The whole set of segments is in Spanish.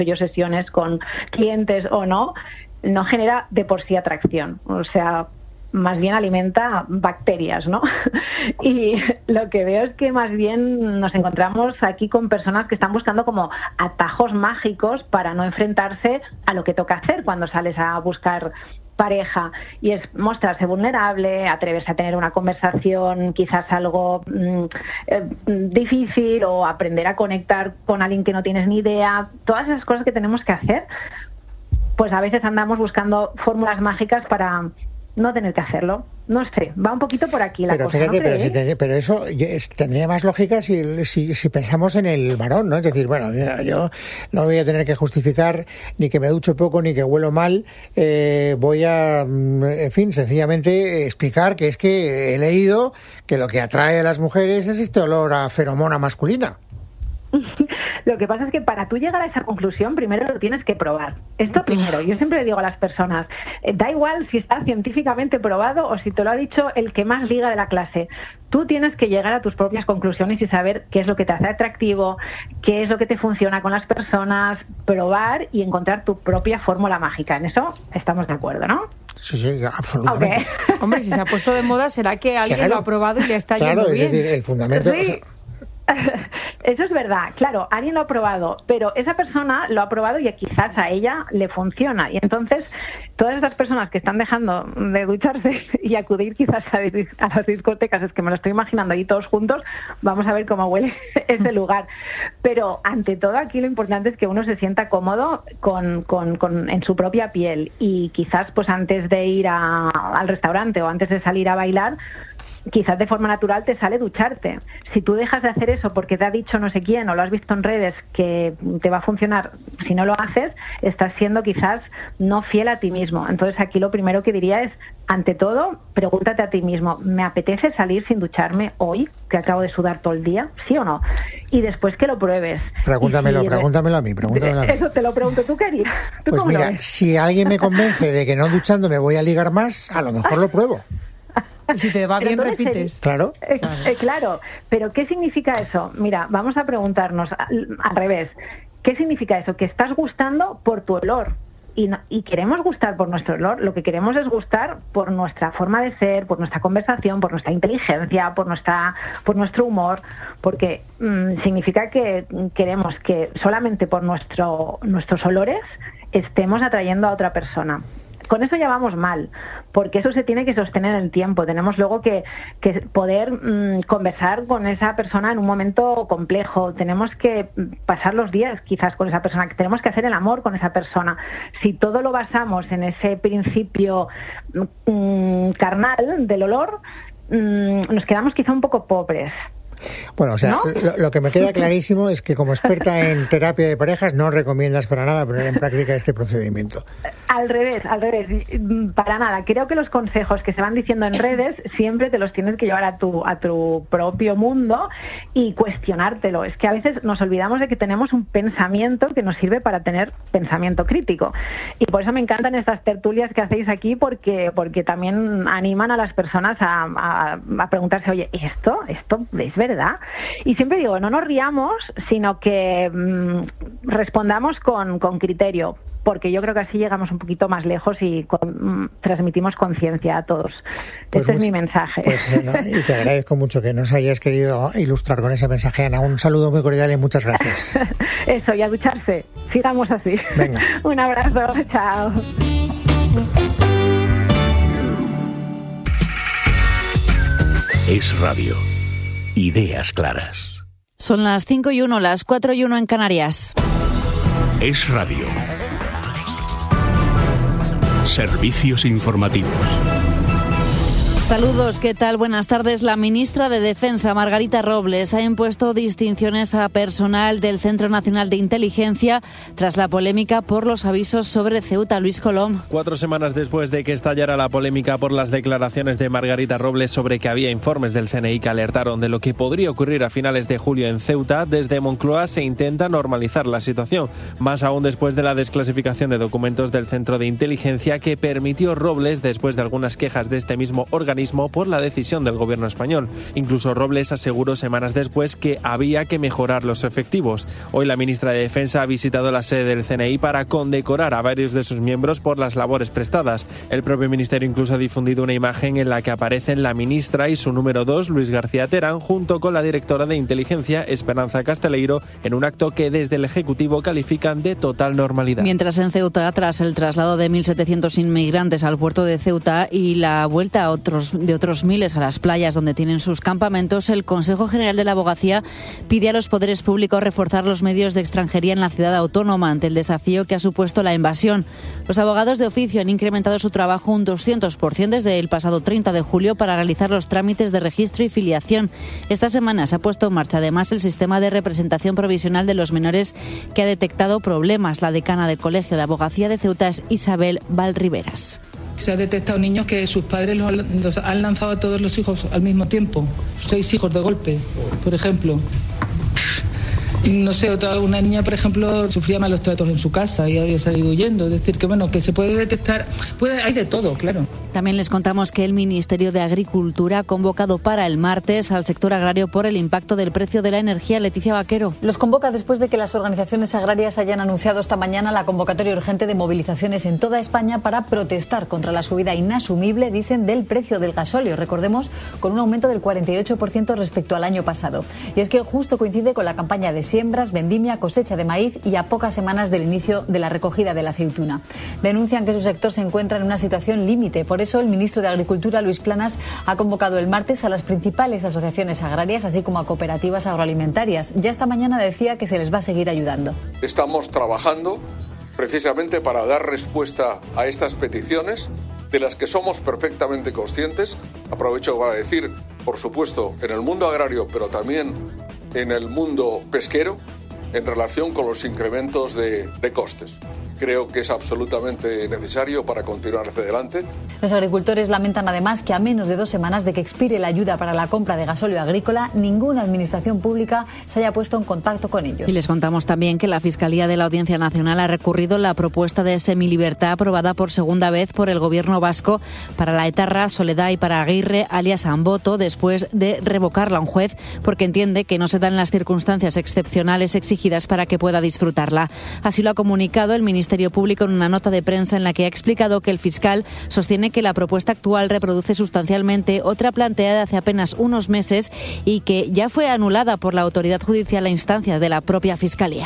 yo sesiones con clientes o no genera de por sí atracción. O sea, más bien alimenta bacterias, ¿no? Y lo que veo es que más bien nos encontramos aquí con personas que están buscando como atajos mágicos para no enfrentarse a lo que toca hacer cuando sales a buscar pareja, y es mostrarse vulnerable, atreverse a tener una conversación quizás algo difícil, o aprender a conectar con alguien que no tienes ni idea. Todas esas cosas que tenemos que hacer, pues a veces andamos buscando fórmulas mágicas para no tener que hacerlo. No sé, va un poquito por aquí la cosa. Fíjate, ¿no pero eso tendría más lógica si pensamos en el varón, ¿no? Es decir, bueno, yo no voy a tener que justificar ni que me ducho poco ni que huelo mal, voy a, en fin, sencillamente explicar que es que he leído que lo que atrae a las mujeres es este olor a feromona masculina. Lo que pasa es que para tú llegar a esa conclusión, primero lo tienes que probar. Esto primero. Yo siempre le digo a las personas, da igual si está científicamente probado o si te lo ha dicho el que más liga de la clase. Tú tienes que llegar a tus propias conclusiones y saber qué es lo que te hace atractivo, qué es lo que te funciona con las personas, probar y encontrar tu propia fórmula mágica. En eso estamos de acuerdo, ¿no? Sí, absolutamente. Okay. Hombre, si se ha puesto de moda, será que alguien lo ha probado y le está yendo bien. Es decir, el fundamento... Sí. Eso es verdad, claro, alguien lo ha probado, pero esa persona lo ha probado y quizás a ella le funciona. Y entonces, todas esas personas que están dejando de ducharse y acudir quizás a las discotecas, es que me lo estoy imaginando ahí todos juntos, vamos a ver cómo huele ese lugar. Pero ante todo, aquí lo importante es que uno se sienta cómodo en su propia piel, y quizás pues antes de ir al restaurante o antes de salir a bailar, quizás de forma natural te sale ducharte. Si tú dejas de hacer eso porque te ha dicho no sé quién o lo has visto en redes que te va a funcionar, si no lo haces, estás siendo quizás no fiel a ti mismo. Entonces aquí lo primero que diría es, ante todo, pregúntate a ti mismo, ¿me apetece salir sin ducharme hoy, que acabo de sudar todo el día? ¿Sí o no? Y después que lo pruebes. Pregúntamelo a mí. Eso te lo pregunto tú, querida. Pues mira, si alguien me convence de que no duchándome voy a ligar más, a lo mejor lo pruebo. Y si te va bien, repites. Claro. Claro, pero ¿qué significa eso? Mira, vamos a preguntarnos al revés. ¿Qué significa eso? Que estás gustando por tu olor. Y queremos gustar por nuestro olor. Lo que queremos es gustar por nuestra forma de ser, por nuestra conversación, por nuestra inteligencia, por nuestro humor, porque significa que queremos que solamente por nuestros olores estemos atrayendo a otra persona. Con eso ya vamos mal, porque eso se tiene que sostener en el tiempo. Tenemos luego que poder conversar con esa persona en un momento complejo. Tenemos que pasar los días quizás con esa persona, que tenemos que hacer el amor con esa persona. Si todo lo basamos en ese principio carnal del olor, nos quedamos quizá un poco pobres. Bueno, o sea, ¿no? Lo que me queda clarísimo es que como experta en terapia de parejas no recomiendas para nada poner en práctica este procedimiento. Al revés, para nada. Creo que los consejos que se van diciendo en redes siempre te los tienes que llevar a tu propio mundo y cuestionártelo. Es que a veces nos olvidamos de que tenemos un pensamiento que nos sirve para tener pensamiento crítico. Y por eso me encantan estas tertulias que hacéis aquí, porque también animan a las personas a preguntarse, oye, ¿esto es verdad? Y siempre digo, no nos riamos, sino que respondamos con criterio, porque yo creo que así llegamos un poquito más lejos y transmitimos conciencia a todos. Pues ese es mi mensaje. Y te agradezco mucho que nos hayas querido ilustrar con ese mensaje, Ana. Un saludo muy cordial y muchas gracias. Eso, y a ducharse. Sigamos así. Venga. Un abrazo. Chao. Es Radio. Ideas claras. Son las 5:01, las 4:01 en Canarias. Es Radio. Servicios informativos. Saludos, ¿qué tal? Buenas tardes. La ministra de Defensa, Margarita Robles, ha impuesto distinciones a personal del Centro Nacional de Inteligencia tras la polémica por los avisos sobre Ceuta. Luis Colom. 4 semanas después de que estallara la polémica por las declaraciones de Margarita Robles sobre que había informes del CNI que alertaron de lo que podría ocurrir a finales de julio en Ceuta, desde Moncloa se intenta normalizar la situación, más aún después de la desclasificación de documentos del Centro de Inteligencia que permitió Robles, después de algunas quejas de este mismo organismo, organismo por la decisión del gobierno español. Incluso Robles aseguró semanas después que había que mejorar los efectivos. Hoy la ministra de Defensa ha visitado la sede del CNI para condecorar a varios de sus miembros por las labores prestadas. El propio ministerio incluso ha difundido una imagen en la que aparecen la ministra y su número 2, Luis García Terán, junto con la directora de Inteligencia, Esperanza Casteleiro, en un acto que desde el Ejecutivo califican de total normalidad. Mientras en Ceuta, tras el traslado de 1.700 inmigrantes al puerto de Ceuta y la vuelta de otros miles a las playas donde tienen sus campamentos, el Consejo General de la Abogacía pide a los poderes públicos reforzar los medios de extranjería en la ciudad autónoma ante el desafío que ha supuesto la invasión. Los abogados de oficio han incrementado su trabajo un 200% desde el pasado 30 de julio para realizar los trámites de registro y filiación. Esta semana se ha puesto en marcha además el sistema de representación provisional de los menores que ha detectado problemas. La decana del Colegio de Abogacía de Ceuta es Isabel Valriveras. Se ha detectado niños que sus padres los han lanzado a todos los hijos al mismo tiempo. 6 hijos de golpe, por ejemplo. No sé, una niña, por ejemplo, sufría malos tratos en su casa y había salido huyendo. Es decir, que se puede detectar, hay de todo, claro. También les contamos que el Ministerio de Agricultura ha convocado para el martes al sector agrario por el impacto del precio de la energía. Leticia Vaquero. Los convoca después de que las organizaciones agrarias hayan anunciado esta mañana la convocatoria urgente de movilizaciones en toda España para protestar contra la subida inasumible, dicen, del precio del gasóleo. Recordemos, con un aumento del 48% respecto al año pasado. Y es que justo coincide con la campaña de siembras, vendimia, cosecha de maíz y a pocas semanas del inicio de la recogida de la aceituna. Denuncian que su sector se encuentra en una situación límite. Por eso el ministro de Agricultura, Luis Planas, ha convocado el martes a las principales asociaciones agrarias, así como a cooperativas agroalimentarias. Ya esta mañana decía que se les va a seguir ayudando. Estamos trabajando precisamente para dar respuesta a estas peticiones, de las que somos perfectamente conscientes. Aprovecho para decir, por supuesto, en el mundo agrario, pero también en el mundo pesquero, en relación con los incrementos de costes. Creo que es absolutamente necesario para continuar hacia adelante. Los agricultores lamentan además que a menos de 2 semanas de que expire la ayuda para la compra de gasóleo agrícola, ninguna administración pública se haya puesto en contacto con ellos. Y les contamos también que la Fiscalía de la Audiencia Nacional ha recurrido la propuesta de semilibertad aprobada por segunda vez por el Gobierno vasco para la etarra Soledad y para Aguirre, alias Amboto, después de revocarla a un juez porque entiende que no se dan las circunstancias excepcionales exigidas para que pueda disfrutarla. Así lo ha comunicado el Ministerio Público en una nota de prensa en la que ha explicado que el fiscal sostiene que la propuesta actual reproduce sustancialmente otra planteada hace apenas unos meses y que ya fue anulada por la autoridad judicial a instancias de la propia Fiscalía.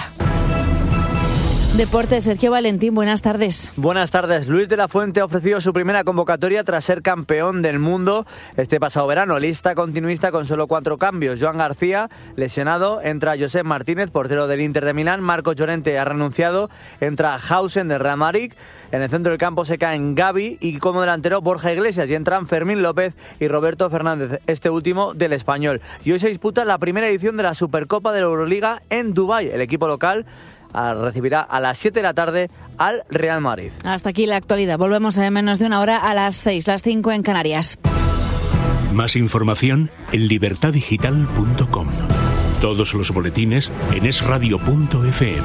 Deportes, Sergio Valentín, buenas tardes. Buenas tardes. Luis de la Fuente ha ofrecido su primera convocatoria tras ser campeón del mundo este pasado verano. Lista continuista con solo 4 cambios. Joan García, lesionado, entra Josep Martínez, portero del Inter de Milán. Marcos Llorente ha renunciado, entra Hausen del Real Madrid. En el centro del campo se caen Gavi y como delantero Borja Iglesias, y entran Fermín López y Roberto Fernández, este último del Español. Y hoy se disputa la primera edición de la Supercopa de la Euroliga en Dubái. El equipo local recibirá a las 7 de la tarde al Real Madrid. Hasta aquí la actualidad. Volvemos en menos de una hora a las 6, las 5 en Canarias. Más información en libertadigital.com. Todos los boletines en esradio.fm.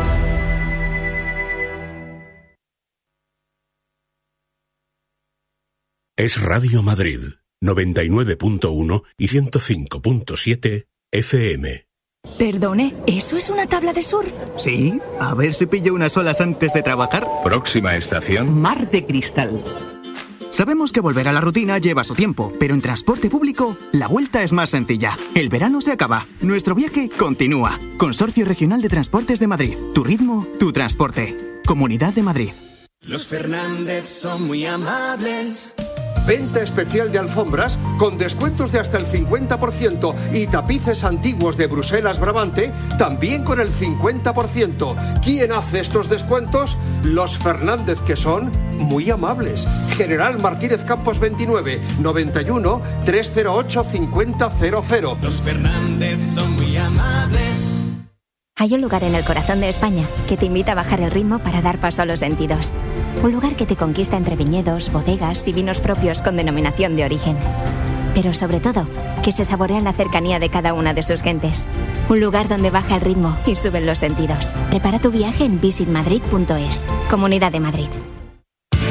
Es Radio Madrid, 99.1 y 105.7 FM. Perdone, ¿eso es una tabla de surf? Sí, a ver si pillo unas olas antes de trabajar. Próxima estación, Mar de Cristal. Sabemos que volver a la rutina lleva su tiempo, pero en transporte público la vuelta es más sencilla. El verano se acaba, nuestro viaje continúa. Consorcio Regional de Transportes de Madrid. Tu ritmo, tu transporte. Comunidad de Madrid. Los Fernández son muy amables. Venta especial de alfombras con descuentos de hasta el 50% y tapices antiguos de Bruselas Brabante también con el 50%. ¿Quién hace estos descuentos? Los Fernández, que son muy amables. General Martínez Campos 29 91 308 5000. Los Fernández son muy amables. Hay un lugar en el corazón de España que te invita a bajar el ritmo para dar paso a los sentidos. Un lugar que te conquista entre viñedos, bodegas y vinos propios con denominación de origen. Pero sobre todo, que se saborea en la cercanía de cada una de sus gentes. Un lugar donde baja el ritmo y suben los sentidos. Prepara tu viaje en visitmadrid.es. Comunidad de Madrid.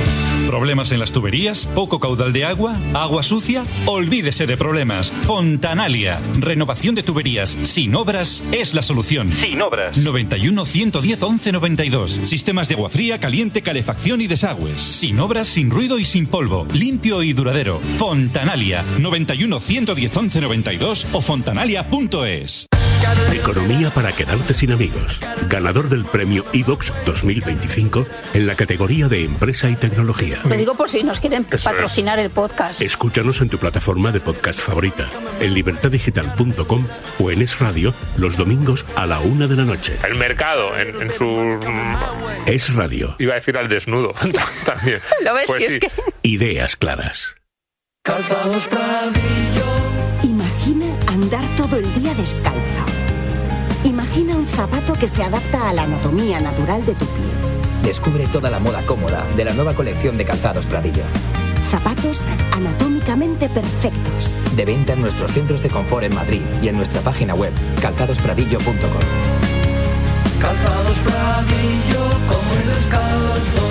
¿Problemas en las tuberías? ¿Poco caudal de agua? ¿Agua sucia? Olvídese de problemas. Fontanalia. Renovación de tuberías sin obras es la solución. Sin obras. 91 110 11 92. Sistemas de agua fría, caliente, calefacción y desagües. Sin obras, sin ruido y sin polvo. Limpio y duradero. Fontanalia. 91 110 11 92 o fontanalia.es. Economía para quedarte sin amigos. Ganador del premio iVox 2025 en la categoría de Empresa y Tecnología. Lo digo por si nos quieren patrocinar el podcast. Escúchanos en tu plataforma de podcast favorita, en libertadigital.com o en Es Radio los domingos a la 1 de la noche. El mercado en su... Es Radio. Iba a decir al desnudo también. ¿Lo ves? Pues sí. Es que... Ideas claras. Calzados Pradillo. Imagina andar todo el día descalza. Imagina un zapato que se adapta a la anatomía natural de tu pie. Descubre toda la moda cómoda de la nueva colección de Calzados Pradillo. Zapatos anatómicamente perfectos. De venta en nuestros centros de confort en Madrid y en nuestra página web calzadospradillo.com. Calzados Pradillo, como el descalzo.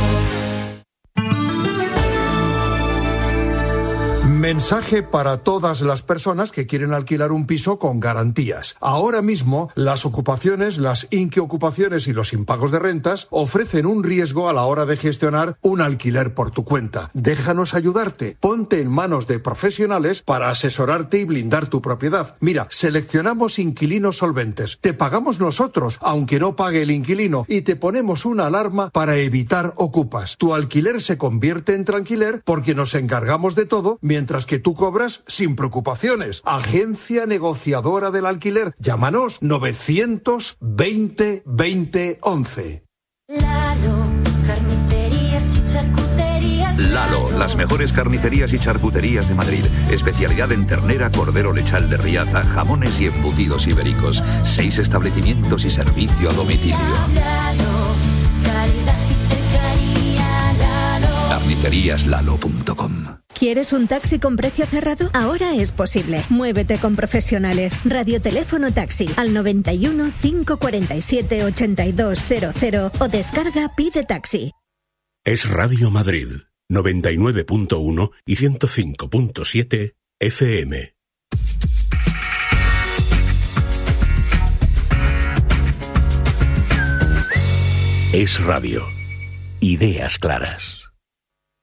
Mensaje para todas las personas que quieren alquilar un piso con garantías. Ahora mismo, las ocupaciones, las inquiocupaciones y los impagos de rentas ofrecen un riesgo a la hora de gestionar un alquiler por tu cuenta. Déjanos ayudarte. Ponte en manos de profesionales para asesorarte y blindar tu propiedad. Mira, seleccionamos inquilinos solventes. Te pagamos nosotros, aunque no pague el inquilino, y te ponemos una alarma para evitar ocupas. Tu alquiler se convierte en tranquiler porque nos encargamos de todo, mientras que tú cobras sin preocupaciones. Agencia negociadora del alquiler. Llámanos 920 20 11. Lalo, carnicerías y charcuterías. Lalo, las mejores carnicerías y charcuterías de Madrid. Especialidad en ternera, cordero lechal de Riaza, jamones y embutidos ibéricos. 6 establecimientos y servicio a domicilio. Lalo, calidad y cercanía. Lalo. Carniceríaslalo.com. ¿Quieres un taxi con precio cerrado? Ahora es posible. Muévete con profesionales. Radioteléfono taxi al 91 547 8200 o descarga Pide Taxi. Es Radio Madrid, 99.1 y 105.7 FM. Es Radio. Ideas claras.